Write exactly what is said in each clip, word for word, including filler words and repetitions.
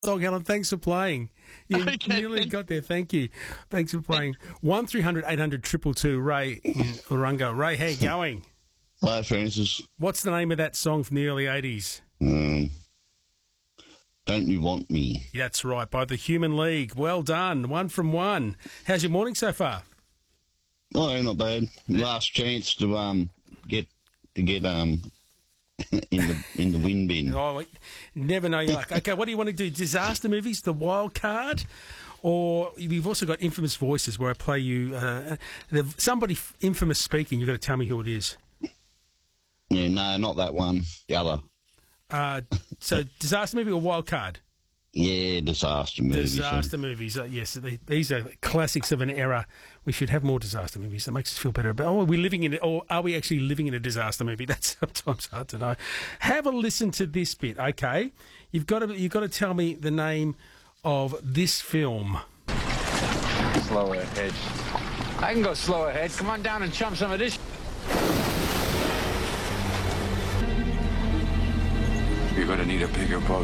song, Helen. Thanks for playing. You Okay, nearly thank- got there. Thank you. Thanks for playing. One three hundred eight hundred triple two. Ray in Urunga. Ray, how you going? Hi, Francis. What's the name of that song from the early eighties? Um, don't you want me? That's right, by the Human League. Well done. One from one. How's your morning so far? Oh, not bad. Last chance to um get to get um in the in the win bin. Oh, wait. Never know your luck. Okay, what do you want to do? Disaster movies, the wild card? Or we've also got Infamous Voices where I play you uh, the, somebody f- infamous speaking. You've got to tell me who it is. Yeah, no, not that one. The other. Uh, so, disaster movie or wild card? Yeah, disaster movies. Disaster movies, uh, yes. They, these are classics of an era. We should have more disaster movies. That makes us feel better. But oh, are we living in it, or are we actually living in a disaster movie? That's sometimes hard to know. Have a listen to this bit, okay? You've got to you've got to tell me the name of this film. Slow ahead. I can go slow ahead. Come on down and chum some of this. You're going to need a bigger boat.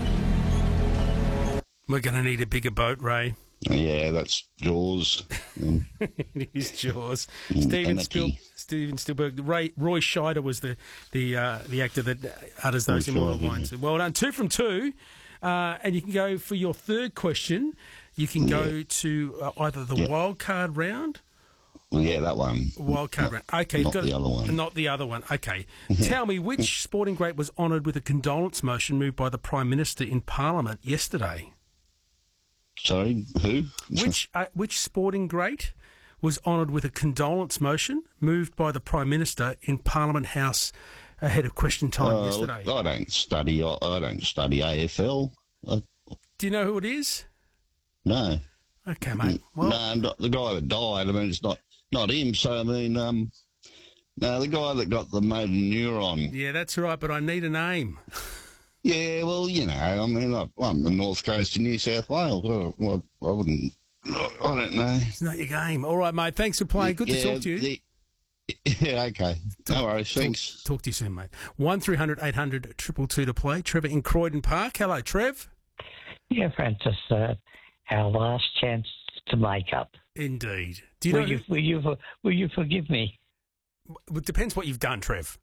We're going to need a bigger boat, Ray. Yeah, that's Jaws. Um, It is Jaws. Mm, Steven, Anarchy. Spiel, Steven Spielberg. Ray, Roy Scheider was the the uh, the actor that utters those Roy immortal Scheider, lines. Well done. Two from two. Uh, and you can go for your third question. You can go Yeah. to uh, either the Yeah. wild card round. well, yeah, that one. Wild card round. Okay, you've not got the other one. Not the other one. Okay. Tell me, which sporting great was honoured with a condolence motion moved by the Prime Minister in Parliament yesterday? Sorry, who? Which uh, which sporting great was honoured with a condolence motion moved by the Prime Minister in Parliament House ahead of question time Uh, yesterday? I don't study. I, I don't study A F L. I, Do you know who it is? no, Okay, mate. Well, no, not the guy that died. I mean, it's not not him. So I mean, um, no, the guy that got the motor neuron. yeah, that's right, but I need a name. Yeah, well, you know, I mean, I, I'm the north coast of New South Wales. Well, well, I wouldn't. I don't know. It's not your game. All right, mate. Thanks for playing. Good to Yeah, talk to you. the- yeah, okay. No worries. Thanks. Talk to you soon, mate. One three hundred eight hundred triple two to play. Trevor in Croydon Park. Hello, Trev. Yeah, Francis, uh, our last chance to make up. Indeed. Do you will, know? you, will, you, for- will you forgive me? It depends what you've done, Trev.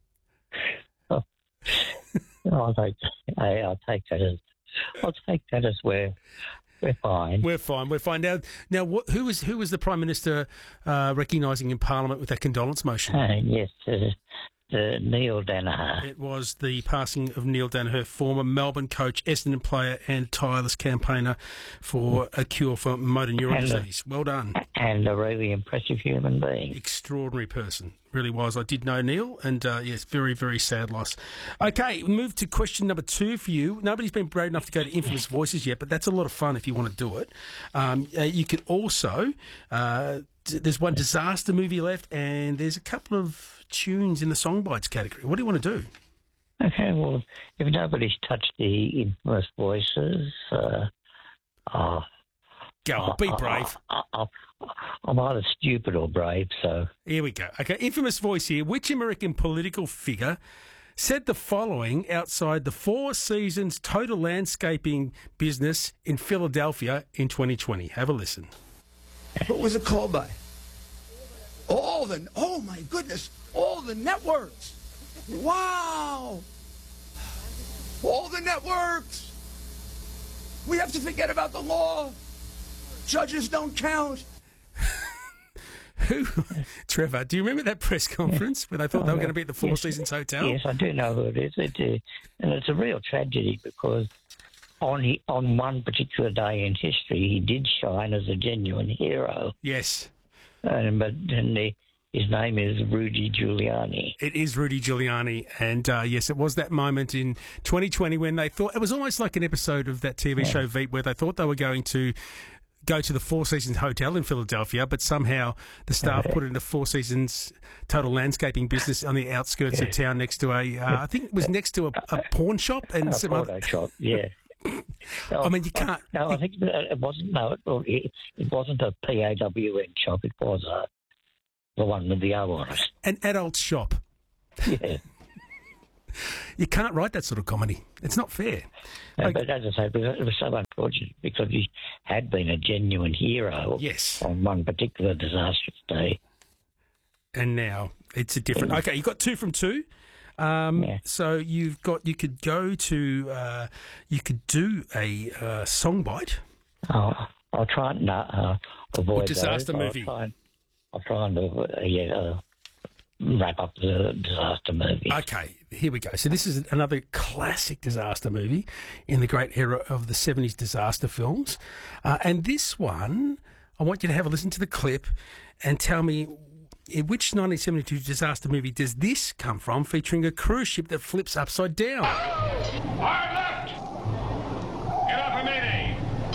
I'll take, I, I'll take that as I'll take that as we're we're fine. We're fine. We're fine now. Now, what, who was who was the Prime Minister uh, recognising in Parliament with that condolence motion? Uh, yes, uh, uh, Neil Danaher. It was the passing of Neil Danaher, former Melbourne coach, Essendon player, and tireless campaigner for a cure for motor neuron And, uh, disease. Well done. And a really impressive human being. Extraordinary person. Really was. I did know Neil, and uh, yes, very, very sad loss. Okay, we move to question number two for you. Nobody's been brave enough to go to Infamous Voices yet, but that's a lot of fun if you want to do it. Um, uh, you could also, uh, d- there's one disaster movie left, and there's a couple of tunes in the Songbites category. What do you want to do? Okay, well, if nobody's touched the infamous voices, uh, uh, Go on, be brave. I, I, I'm either stupid or brave, so. Here we go. Okay, infamous voice here. Which American political figure said the following outside the Four Seasons total landscaping business in Philadelphia in twenty twenty? Have a listen. What was it called by? All the, oh my goodness, all the networks. Wow. All the networks. We have to forget about the law. Judges don't count. Who, Trevor, do you remember that press conference where they thought they were going to be at the Four Yes, Seasons Hotel? Yes, I do know who it is. It, uh, and it's a real tragedy because on he, on one particular day in history, he did shine as a genuine hero. Yes. Um, but and the, his name is Rudy Giuliani. It is Rudy Giuliani, and uh, yes, it was that moment in twenty twenty when they thought it was almost like an episode of that T V show Veep, where they thought they were going to go to the Four Seasons Hotel in Philadelphia, but somehow the staff put it in the Four Seasons total landscaping business on the outskirts of town, next to a, uh, I think it was next to a, a pawn shop and A some photo other. shop, yeah. No, I mean, you can't. No, I think it wasn't. No, it, it wasn't a P A W N shop. It was uh, the one with the O on it. An adult shop. Yeah. You can't write that sort of comedy. It's not fair. Uh, Like- but as I say, it was so unfortunate because he had been a genuine hero Yes. on one particular disastrous day. And now it's a different. Okay, you got two from two. Um, Yeah. So you've got. You could go to. Uh, you could do a uh, song bite. I'll, I'll try and uh, avoid Or disaster those. movie. I'll try and, I'll try and uh, yeah, uh, wrap up the disaster movie. Okay, here we go. So this is another classic disaster movie in the great era of the seventies disaster films. Uh, and this one, I want you to have a listen to the clip and tell me in which nineteen seventy-two disaster movie does this come from, featuring a cruise ship that flips upside down? Hard left! Get up, Mayday!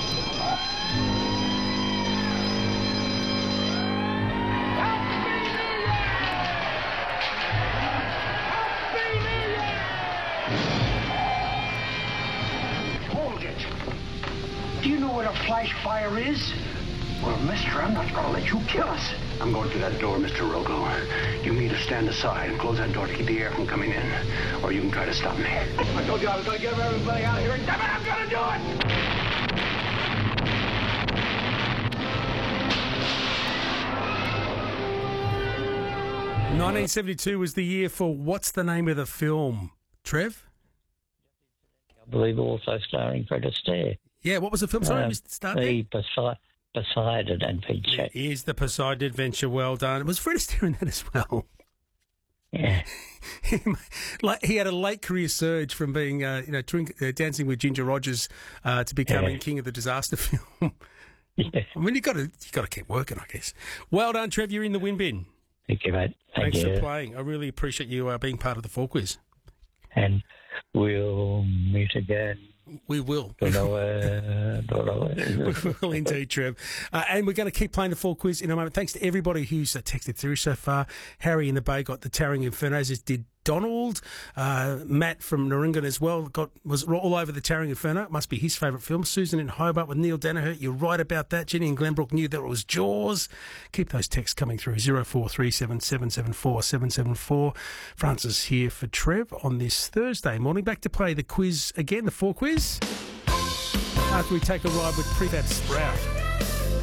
Hold it. Do you know what a flash fire is? Well, mister, I'm not going to let you kill us. I'm going through that door, Mister Rogo. You need to stand aside and close that door to keep the air from coming in. Or you can try to stop me. I told you I was going to get everybody out of here, and damn it, I'm going to do it! nineteen seventy-two was the year for what's the name of the film? Trev? I believe also starring Fred Astaire. Yeah, what was the film? Sorry, Um, Mister Stark. the Posei- Poseidon and Pete Chat. Is the Poseidon Adventure. Well done. It was Fred Astaire in that as well. Yeah. Like he had a late career surge from being, uh, you know, drink, uh, dancing with Ginger Rogers uh, to becoming Yeah. king of the disaster film. Yeah. I mean, you got to you got to keep working, I guess. Well done, Trev. You're in the win bin. Thank you, mate. Thank Thanks you. for playing. I really appreciate you uh, being part of the Fall Quiz. And we'll meet again. We will. Don't know where, don't know where. We will indeed, Trev. Uh, and we're going to keep playing the Fall Quiz in a moment. Thanks to everybody who's uh, texted through so far. Harry in the Bay got the Towering Infernos, as did Donald. Uh, Matt from Narungan as well got was all over the Towering Inferno. It must be his favourite film. Susan in Hobart with Neil Danaher. You're right about that. Jenny in Glenbrook knew that it was Jaws. Keep those texts coming through. zero four three seven seven seven four seven seven four. Francis here for Trev on this Thursday morning. Back to play the quiz again, the Fall Quiz. After we take a ride with Prefab Sprout.